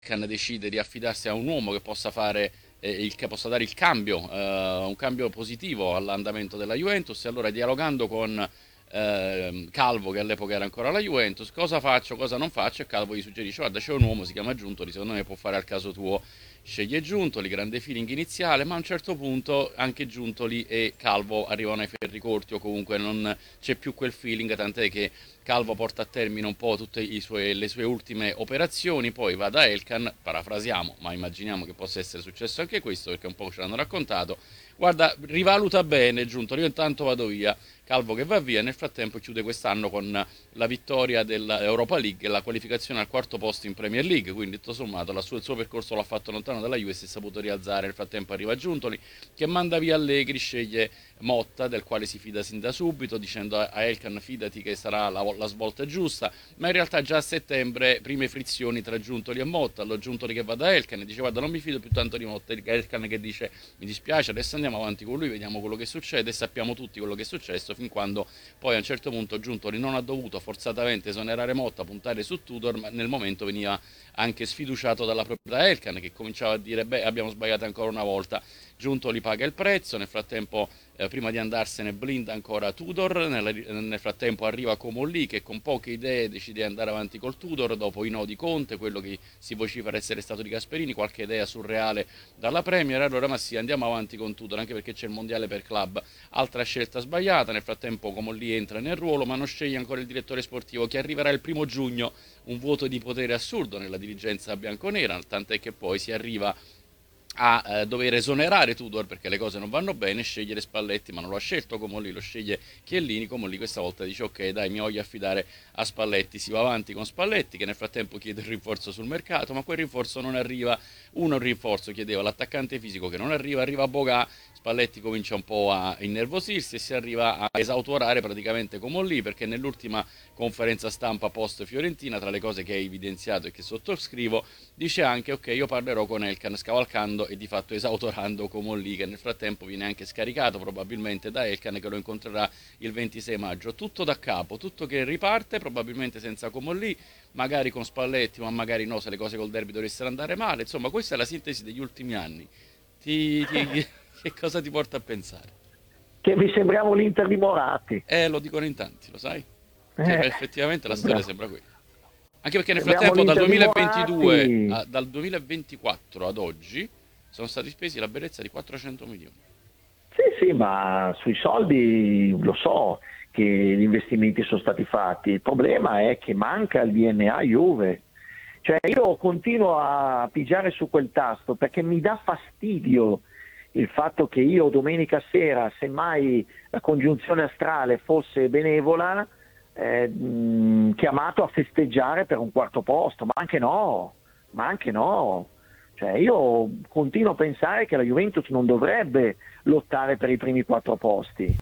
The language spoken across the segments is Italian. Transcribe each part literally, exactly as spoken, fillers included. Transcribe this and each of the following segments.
Elkann decide di affidarsi a un uomo che possa fare eh, il, che possa dare il cambio, eh, un cambio positivo all'andamento della Juventus, e allora dialogando con eh, Calvo, che all'epoca era ancora la Juventus, cosa faccio, cosa non faccio, e Calvo gli suggerisce: guarda, c'è un uomo, si chiama Giuntoli, secondo me può fare al caso tuo. Sceglie Giuntoli, grande feeling iniziale, ma a un certo punto anche Giuntoli e Calvo arrivano ai ferri corti, o comunque non c'è più quel feeling, tant'è che Calvo porta a termine un po' tutte i suoi- le sue ultime operazioni, poi va da Elkann, parafrasiamo, ma immaginiamo che possa essere successo anche questo, perché un po' ce l'hanno raccontato. Guarda, rivaluta bene Giuntoli, io intanto vado via. Calvo che va via, nel frattempo chiude quest'anno con la vittoria dell'Europa League e la qualificazione al quarto posto in Premier League, quindi tutto sommato la sua- il suo percorso l'ha fatto lontano dalla Juve e si è saputo rialzare. Nel frattempo arriva Giuntoli che manda via Allegri, sceglie Motta, del quale si fida sin da subito, dicendo a a Elkann: fidati che sarà la, la svolta giusta, ma in realtà già a settembre prime frizioni tra Giuntoli e Motta. Allora Giuntoli che va da Elkann e dice: guarda, non mi fido più tanto di Motta. Elkann che dice: mi dispiace, adesso andiamo avanti con lui, vediamo quello che succede, e sappiamo tutti quello che è successo, fin quando poi a un certo punto Giuntoli non ha dovuto forzatamente esonerare Motta, puntare su Tudor, ma nel momento veniva anche sfiduciato dalla proprietà Elkann, che cominciava a dire: beh, abbiamo sbagliato ancora una volta. Giuntoli paga il prezzo, nel frattempo eh, prima di andarsene blinda ancora Tudor, nel, nel frattempo arriva Comolli che con poche idee decide di andare avanti col Tudor, dopo i no di Conte, quello che si vocifera essere stato di Gasperini, qualche idea surreale dalla Premier. Allora, ma sì, andiamo avanti con Tudor, anche perché c'è il mondiale per club. Altra scelta sbagliata, nel frattempo Comolli entra nel ruolo, ma non sceglie ancora il direttore sportivo, che arriverà il primo giugno, un vuoto di potere assurdo nella dirigenza bianconera, tant'è che poi si arriva a eh, dover esonerare Tudor perché le cose non vanno bene, scegliere Spalletti, ma non lo ha scelto Comolli, lo sceglie Chiellini. Comolli questa volta dice: ok, dai, mi voglio affidare a Spalletti. Si va avanti con Spalletti, che nel frattempo chiede il rinforzo sul mercato, ma quel rinforzo non arriva. Uno il rinforzo chiedeva l'attaccante fisico, che non arriva, arriva Bogà. Spalletti comincia un po' a innervosirsi e si arriva a esautorare praticamente Comolli, perché nell'ultima conferenza stampa post Fiorentina, tra le cose che hai evidenziato e che sottoscrivo, dice anche: ok, io parlerò con Elkann, scavalcando e di fatto esautorando Comolli, che nel frattempo viene anche scaricato probabilmente da Elkann, che lo incontrerà il ventisei maggio. Tutto da capo, tutto che riparte, probabilmente senza Comolli, magari con Spalletti, ma magari no, se le cose col derby dovessero andare male. Insomma, questa è la sintesi degli ultimi anni. Ti, ti- che cosa ti porta a pensare? Che mi sembriamo l'Inter di Moratti. Eh, lo dicono in tanti, lo sai? Che Eh, effettivamente la storia sembra- sembra quella. Anche perché nel sembriamo frattempo dal l'Inter di duemilaventidue Moratti. a- dal duemilaventiquattro ad oggi sono stati spesi la bellezza di quattrocento milioni. Sì, sì, ma sui soldi lo so che gli investimenti sono stati fatti. Il problema è che manca il D N A Juve. Cioè io continuo a pigiare su quel tasto perché mi dà fastidio il fatto che io domenica sera, semmai la congiunzione astrale fosse benevola, eh, mh, chiamato a festeggiare per un quarto posto, ma anche no, ma anche no. Cioè io continuo a pensare che la Juventus non dovrebbe lottare per i primi quattro posti.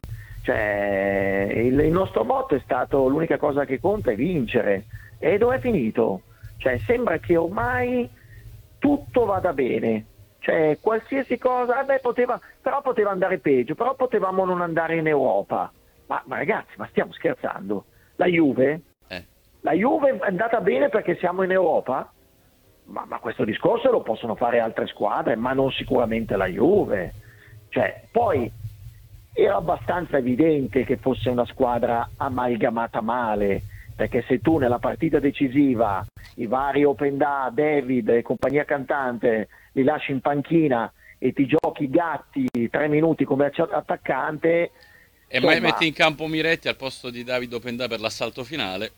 Cioè, il, il nostro motto è stato: l'unica cosa che conta è vincere. E dove è finito? Cioè, sembra che ormai tutto vada bene. Cioè, qualsiasi cosa, vabbè, poteva, però poteva andare peggio, però potevamo non andare in Europa. Ma, ma ragazzi, ma stiamo scherzando? La Juve? Eh, La Juve è andata bene perché siamo in Europa? Ma, ma questo discorso lo possono fare altre squadre, ma non sicuramente la Juve. Cioè, poi era abbastanza evidente che fosse una squadra amalgamata male, perché se tu nella partita decisiva i vari Openda, David e compagnia cantante li lasci in panchina e ti giochi Gatti tre minuti come accia- attaccante, e mai metti insomma, in campo Miretti al posto di David Openda per l'assalto finale,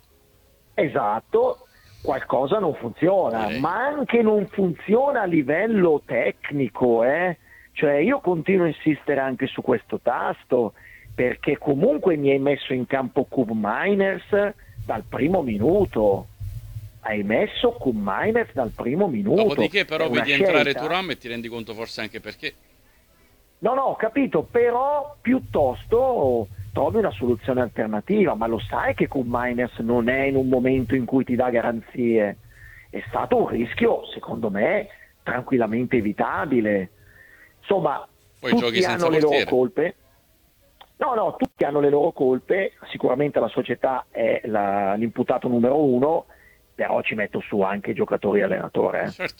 esatto, qualcosa non funziona, direi. ma anche non funziona a livello tecnico, eh? Cioè io continuo a insistere anche su questo tasto, perché comunque mi hai messo in campo Kub Miners dal primo minuto, hai messo Kub Miners dal primo minuto, Dopodiché è però una vedi entrare scelta. Thuram e ti rendi conto forse anche perché. No, no, ho capito, però piuttosto trovi una soluzione alternativa, ma lo sai che con Miners non è in un momento in cui ti dà garanzie. È stato un rischio, secondo me, tranquillamente evitabile. Insomma, Poi giochi tutti senza hanno le loro portiere. colpe. No, no, tutti hanno le loro colpe, sicuramente la società è la- l'imputato numero uno, però ci metto su anche giocatori e allenatore. Eh. Certo.